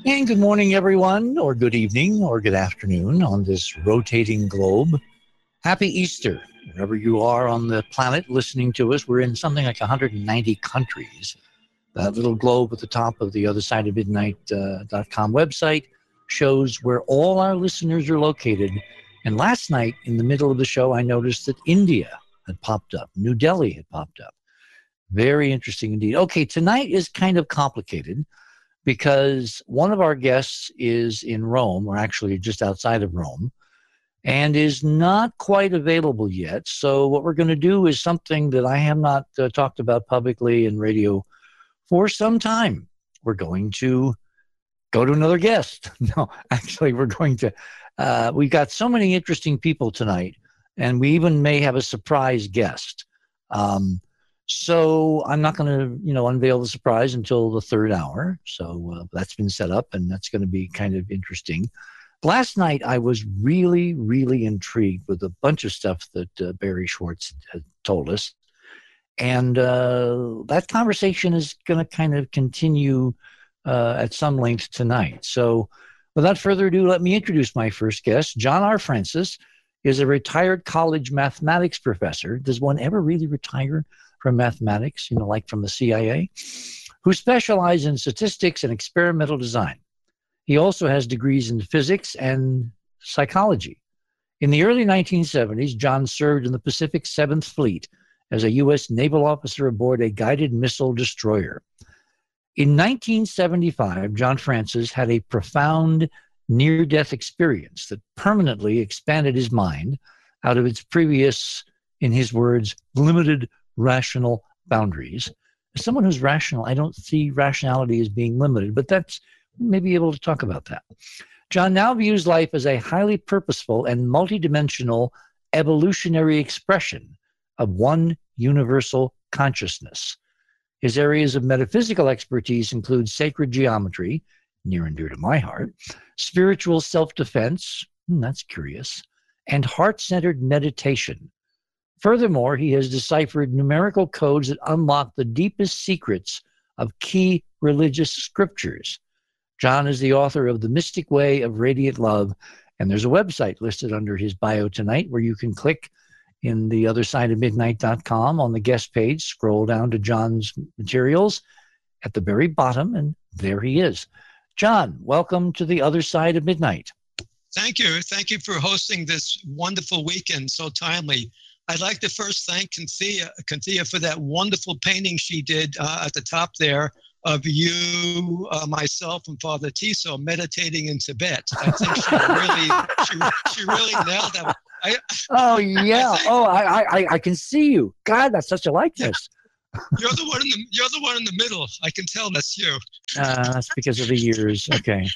And good morning, everyone, or good evening, or good afternoon on this rotating globe. Happy Easter, wherever you are on the planet listening to us. We're in something like 190 countries. That little globe at the top of the other side of midnight.com website shows where all our listeners are located. And last night, in the middle of the show, I noticed that India had popped up. New Delhi had popped up. Very interesting indeed. Okay, tonight is kind of complicated because one of our guests is in Rome, or actually just outside of Rome, and is not quite available yet. So what we're going to do is something that I have not talked about publicly in radio for some time. We're going to go to another guest. No, actually, we're going to, we've got so many interesting people tonight, and we even may have a surprise guest. So I'm not going to, unveil the surprise until the third hour. So that's been set up, and that's going to be kind of interesting. Last night, I was really, really intrigued with a bunch of stuff that Barry Schwartz had told us. And that conversation is going to kind of continue at some length tonight. So without further ado, let me introduce my first guest. John R. Francis is a retired college mathematics professor. Does one ever really retire from mathematics, like from the CIA, who specialize in statistics and experimental design. He also has degrees in physics and psychology. In the early 1970s, John served in the Pacific 7th Fleet as a U.S. naval officer aboard a guided missile destroyer. In 1975, John Francis had a profound near-death experience that permanently expanded his mind out of its previous, in his words, limited rational boundaries. As someone who's rational, I don't see rationality as being limited, but that's maybe able to talk about that. John now views life as a highly purposeful and multidimensional evolutionary expression of one universal consciousness. His areas of metaphysical expertise include sacred geometry, near and dear to my heart, spiritual self-defense, that's curious, and heart-centered meditation. Furthermore, he has deciphered numerical codes that unlock the deepest secrets of key religious scriptures. John is the author of The Mystic Way of Radiant Love, and there's a website listed under his bio tonight where you can click in the other side of midnight.com on the guest page, scroll down to John's materials at the very bottom, and there he is. John, welcome to the other side of midnight. Thank you. Thank you for hosting this wonderful weekend so timely. I'd like to first thank Cynthia for that wonderful painting she did at the top there of you, myself, and Father Tiso meditating in Tibet. I think she really nailed that. Oh yeah! I can see you. God, that's such a likeness. You're the one in the middle. I can tell that's you. That's because of the years. Okay.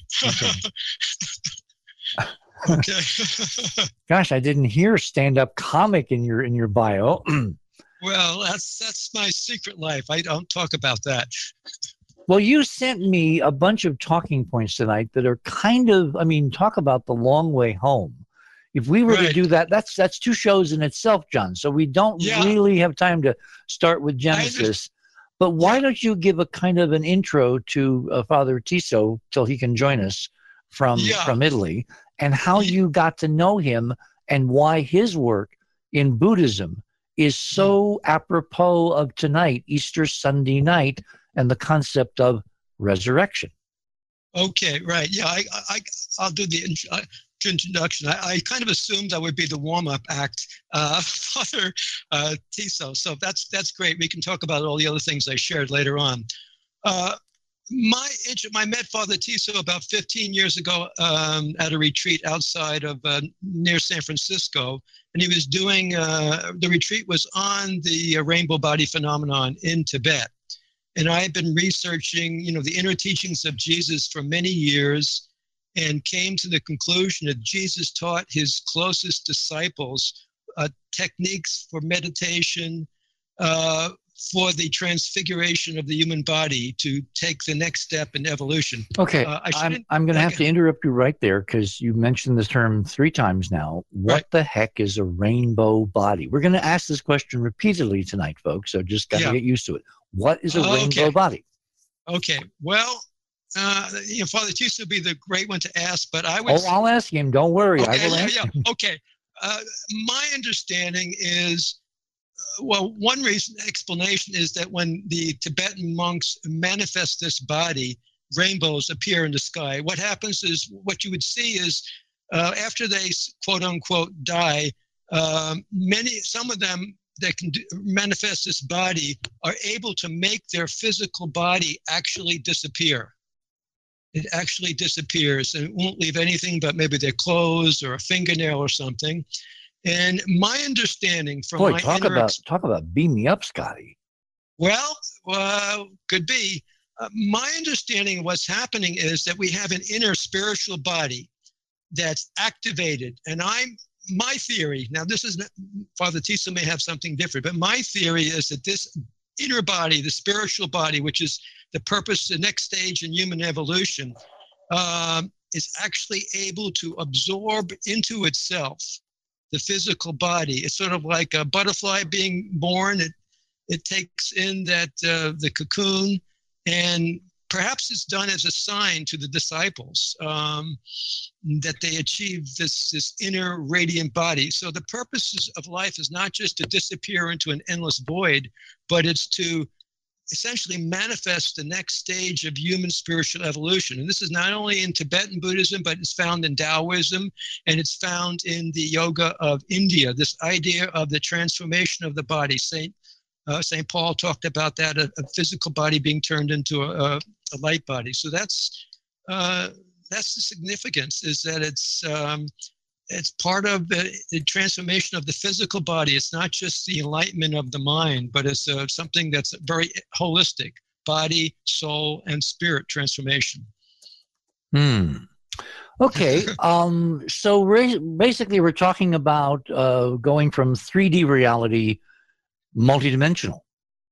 Okay. Gosh, I didn't hear stand-up comic in your bio. Well, that's my secret life. I don't talk about that. Well, you sent me a bunch of talking points tonight that are kind of, talk about the long way home. If we were to do that, that's two shows in itself, John. So we don't really have time to start with Genesis. But why don't you give a kind of an intro to Father Tiso till he can join us from Italy, and how you got to know him and why his work in Buddhism is so apropos of tonight, Easter Sunday night, and the concept of resurrection. Okay, right. Yeah, I'll do the introduction. I kind of assumed that would be the warm-up act, Father Tiso. So that's great. We can talk about all the other things I shared later on. I met Father Tiso about 15 years ago at a retreat outside of near San Francisco, and he was doing the retreat was on the rainbow body phenomenon in Tibet. And I had been researching, the inner teachings of Jesus for many years, and came to the conclusion that Jesus taught his closest disciples techniques for meditation, for the transfiguration of the human body to take the next step in evolution. Okay, I'm going to have to interrupt you right there because you mentioned this term 3 times now. What the heck is a rainbow body? We're going to ask this question repeatedly tonight, folks, so just got to get used to it. What is a rainbow body? Okay, well, Father Tiso would be the great one to ask, but I would. Oh, I'll ask him. Don't worry. Okay, I will ask him. Okay. My understanding is, well, one explanation is that when the Tibetan monks manifest this body, rainbows appear in the sky. What happens is, what you would see is, after they quote unquote die, some of them that can manifest this body are able to make their physical body actually disappear. It actually disappears, and it won't leave anything but maybe their clothes or a fingernail or something. And my understanding from Boy, my talk about beam me up, Scotty. Well, could be. My understanding of what's happening is that we have an inner spiritual body that's activated, and my theory, now this is, Father Tiso may have something different, but my theory is that this inner body, the spiritual body, which is the purpose, the next stage in human evolution, is actually able to absorb into itself the physical body. It's sort of like a butterfly being born. It takes in that the cocoon, and perhaps it's done as a sign to the disciples that they achieve this inner radiant body. So the purpose of life is not just to disappear into an endless void, but it's to essentially manifest the next stage of human spiritual evolution. And this is not only in Tibetan Buddhism, but it's found in Taoism, and it's found in the yoga of India, this idea of the transformation of the body. St. Paul talked about that, a physical body being turned into a light body. So that's the significance, is that it's part of the transformation of the physical body. It's not just the enlightenment of the mind, but it's something that's very holistic: body, soul, and spirit transformation. Okay. So basically, we're talking about going from 3D reality multidimensional.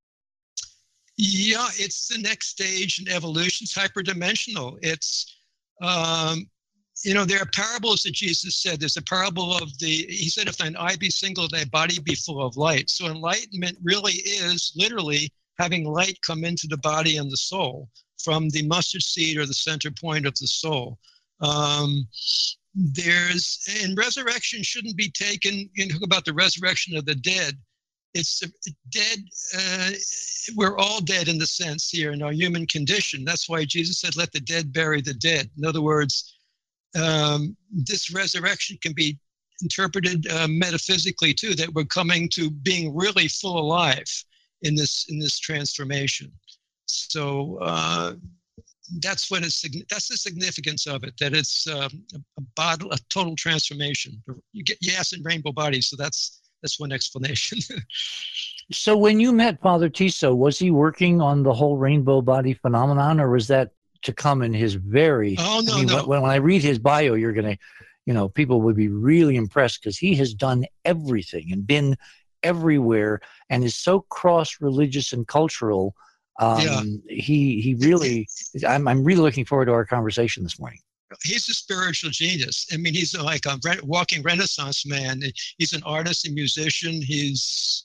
Yeah, it's the next stage in evolution. It's hyperdimensional. It's there are parables that Jesus said. There's a parable of he said, if thine eye be single, thy body be full of light. So enlightenment really is literally having light come into the body and the soul from the mustard seed or the center point of the soul. And resurrection shouldn't be taken, talk about the resurrection of the dead. It's dead. We're all dead in the sense here in our human condition. That's why Jesus said, let the dead bury the dead. In other words, this resurrection can be interpreted metaphysically too, that we're coming to being really full alive in this transformation. So that's the significance of it, that it's a total transformation. You asked in rainbow bodies, so that's one explanation. So when you met Father Tiso, was he working on the whole rainbow body phenomenon, or was that to come in his very... No. When I read his bio, you're going to, people would be really impressed, because he has done everything and been everywhere and is so cross-religious and cultural. He really... I'm really looking forward to our conversation this morning. He's a spiritual genius. I mean, he's like a walking Renaissance man. He's an artist and musician. He's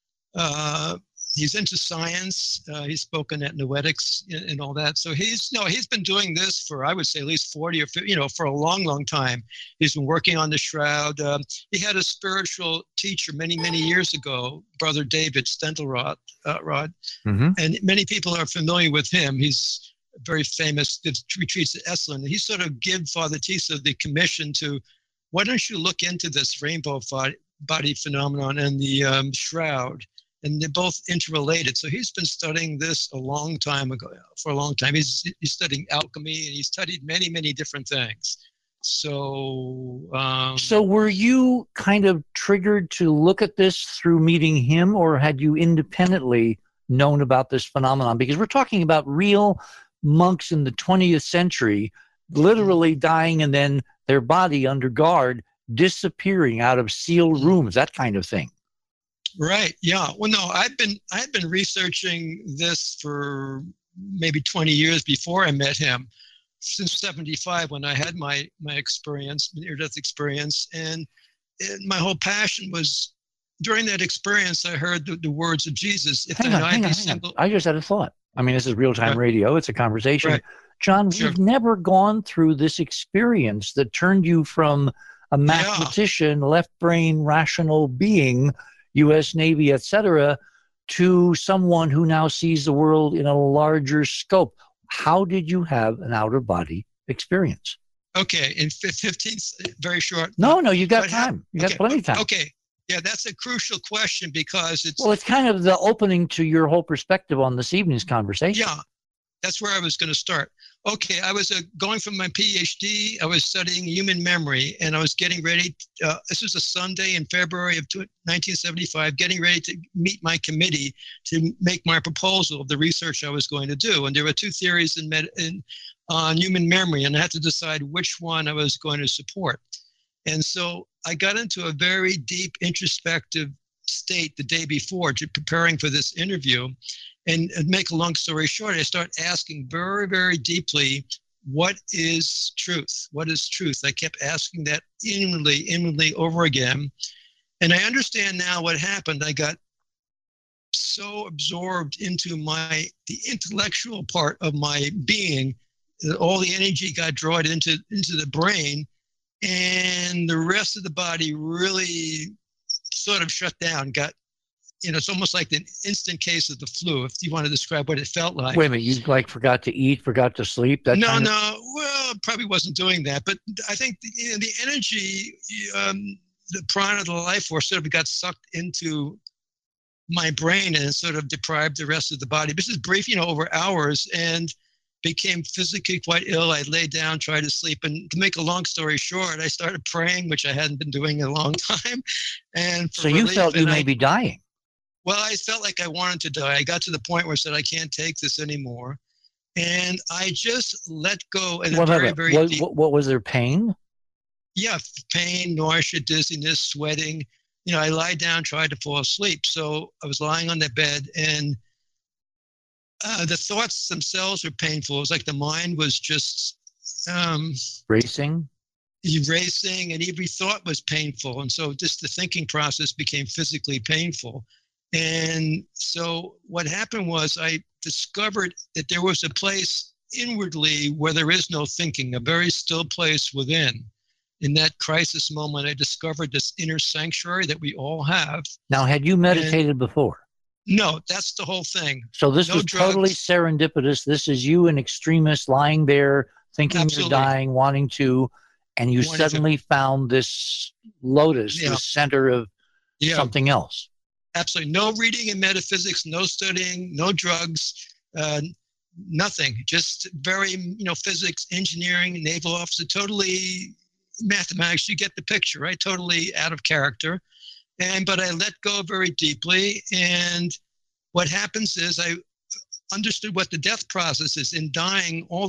into science. He's spoken at Noetics and all that. So he's been doing this for, I would say, at least 40 or 50, for a long, long time. He's been working on the shroud. He had a spiritual teacher many, many years ago, Brother David Stendelrod, and many people are familiar with him. He's very famous, retreats at Esalen. He sort of gave Father Tiso the commission to, why don't you look into this rainbow body phenomenon and the shroud? And they're both interrelated. So he's been studying this for a long time. He's studying alchemy, and he's studied many, many different things. So were you kind of triggered to look at this through meeting him, or had you independently known about this phenomenon? Because we're talking about real monks in the 20th century literally dying and then their body under guard disappearing out of sealed rooms, that kind of thing. Right. Yeah. Well, no, I've been researching this for maybe 20 years before I met him, since 75 when I had my experience, near-death experience. And my whole passion was, during that experience, I heard the words of Jesus. Hang on. I just had a thought. I mean, this is real-time radio. It's a conversation. Right. John, Sure. we've never gone through this experience that turned you from a mathematician, left brain, rational being, U.S. Navy, etc., to someone who now sees the world in a larger scope. How did you have an out-of-body experience? Okay, in 15, very short. No, you got time. You got plenty of time. Okay, yeah, that's a crucial question because it's kind of the opening to your whole perspective on this evening's conversation. Yeah, that's where I was going to start. Okay, I was going from my PhD. I was studying human memory, and I was getting ready. This was a Sunday in February of 1975, getting ready to meet my committee to make my proposal of the research I was going to do. And there were two theories on human memory, and I had to decide which one I was going to support. And so I got into a very deep introspective state the day before, preparing for this interview. And make a long story short, I start asking very, very deeply, what is truth? What is truth? I kept asking that inwardly over again. And I understand now what happened. I got so absorbed into the intellectual part of my being that all the energy got drawn into the brain, and the rest of the body really sort of shut down, it's almost like an instant case of the flu, if you want to describe what it felt like. Wait a minute, you forgot to eat, forgot to sleep? No, well, probably wasn't doing that. But I think the energy, the prana, the life force sort of got sucked into my brain and sort of deprived the rest of the body. This is brief, over hours, and became physically quite ill. I lay down, tried to sleep. And to make a long story short, I started praying, which I hadn't been doing in a long time. And so you felt you may be dying? Well, I felt like I wanted to die. I got to the point where I said, I can't take this anymore. And I just let go. And what was there, pain? Yeah, pain, nausea, dizziness, sweating. I lied down, tried to fall asleep. So I was lying on the bed, and the thoughts themselves were painful. It was like the mind was just racing, and every thought was painful. And so just the thinking process became physically painful. And so what happened was I discovered that there was a place inwardly where there is no thinking, a very still place within. In that crisis moment, I discovered this inner sanctuary that we all have. Now, had you meditated before? No, that's the whole thing. So this was totally serendipitous. This is you, an extremist, lying there, thinking you're dying, wanting to, and you suddenly found this lotus, this center of something else. Absolutely. No reading in metaphysics, no studying, no drugs, nothing. Just very, physics, engineering, naval officer, totally mathematics. You get the picture, right? Totally out of character. But I let go very deeply. And what happens is I understood what the death process is. In dying, all